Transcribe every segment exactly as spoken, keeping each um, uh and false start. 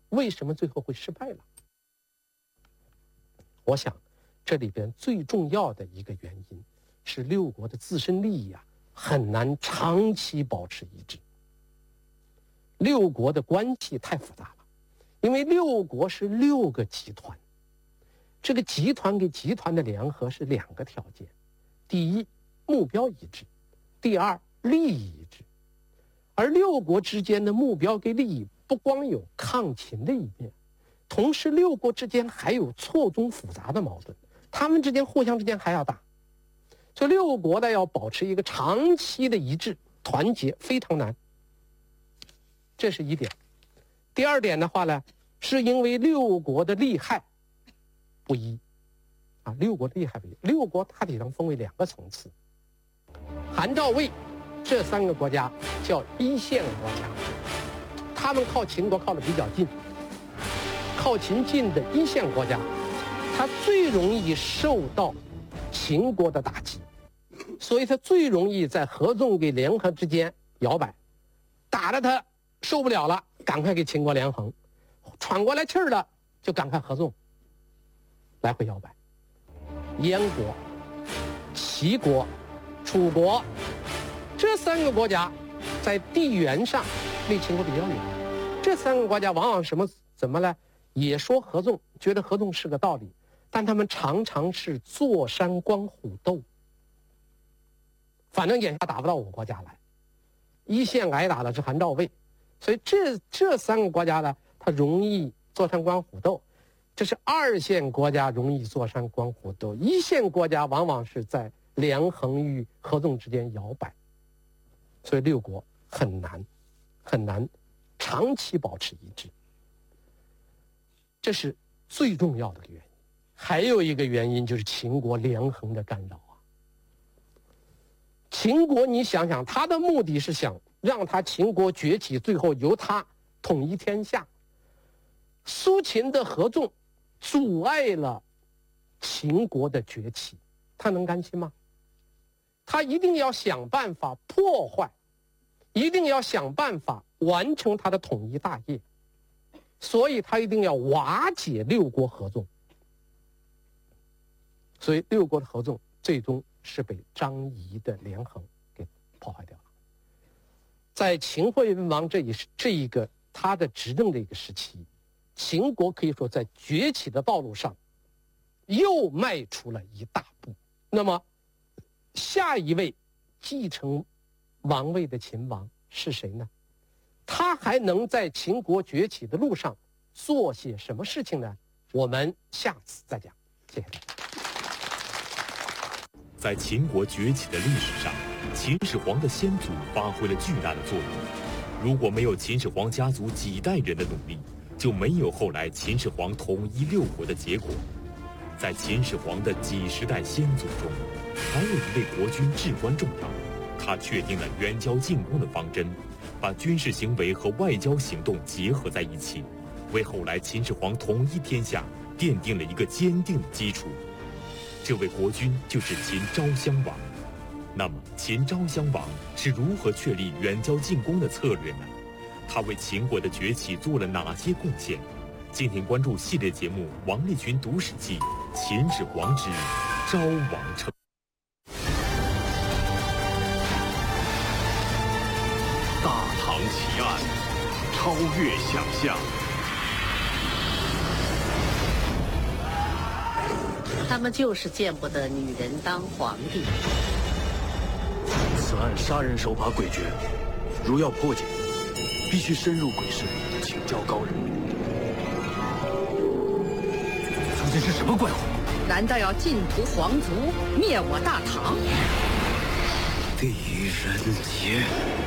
为什么最后会失败了？我想，这里边最重要的一个原因是六国的自身利益啊，很难长期保持一致。六国的关系太复杂了，因为六国是六个集团，这个集团跟集团的联合是两个条件：第一，目标一致；第二，利益一致。而六国之间的目标跟利益不光有抗秦的一面，同时六国之间还有错综复杂的矛盾，他们之间互相之间还要打，所以六国呢要保持一个长期的一致团结非常难，这是一点。第二点的话呢，是因为六国的利害不一啊，六国的利害不一，六国大体上分为两个层次，韩赵魏这三个国家叫一线国家，他们靠秦国靠得比较近，靠秦近的一线国家，它最容易受到秦国的打击，所以它最容易在合纵跟联合之间摇摆，打得他受不了了，赶快给秦国连横，喘过来气儿了就赶快合纵，来回摇摆。燕国、齐国、楚国这三个国家在地缘上离秦国比较远，这三个国家往往什么怎么呢？也说合纵，觉得合纵是个道理，但他们常常是坐山观虎斗，反正眼下打不到我国家来，一线挨打的是韩赵魏，所以这这三个国家呢，它容易坐山观虎斗，这是二线国家容易坐山观虎斗，一线国家往往是在连横与合纵之间摇摆，所以六国很难很难长期保持一致，这是最重要的一个原因。还有一个原因就是秦国连横的干扰啊。秦国你想想，他的目的是想让他秦国崛起，最后由他统一天下。苏秦的合纵阻碍了秦国的崛起，他能甘心吗？他一定要想办法破坏，一定要想办法完成他的统一大业，所以他一定要瓦解六国合纵。所以六国的合纵最终是被张仪的连横给破坏掉了。在秦惠文王这一这一个他的执政的一个时期，秦国可以说在崛起的道路上又迈出了一大步。那么下一位继承王位的秦王是谁呢？他还能在秦国崛起的路上做些什么事情呢？我们下次再讲。谢谢大家。 在秦国崛起的历史上，秦始皇的先祖发挥了巨大的作用。如果没有秦始皇家族几代人的努力，就没有后来秦始皇统一六国的结果。在秦始皇的几十代先祖中，还有一位国君至关重要，他确定了远交近攻的方针，把军事行为和外交行动结合在一起，为后来秦始皇统一天下奠定了一个坚定的基础。这位国君就是秦昭襄王。那么秦昭襄王是如何确立远交近攻的策略呢？他为秦国的崛起做了哪些贡献？敬请关注系列节目《王立群读史记·秦始皇之昭王称》。 大唐奇案，超越想象。 他们就是见不得女人当皇帝。 此案杀人手法诡谲，如要破解，必须深入鬼市，请教高人。 究竟是什么怪物？ 难道要尽屠皇族，灭我大唐？ 狄仁杰。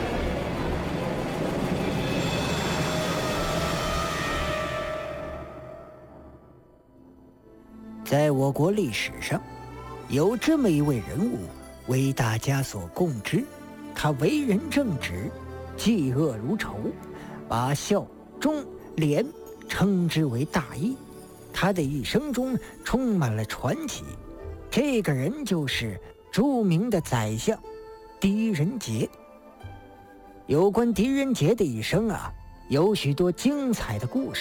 在我国历史上，有这么一位人物为大家所共知，他为人正直，嫉恶如仇，把孝、忠、廉称之为大义。他的一生中充满了传奇，这个人就是著名的宰相狄仁杰。有关狄仁杰的一生啊，有许多精彩的故事。